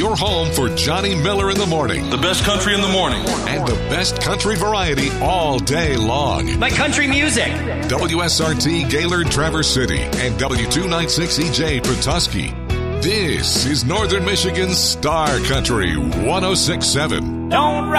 your home for Johnny Miller in the morning. The best country in the morning. And the best country variety all day long. My country music. WSRT Gaylord Traverse City and W296EJ Petoskey. This is Northern Michigan's Star Country 106.7. Don't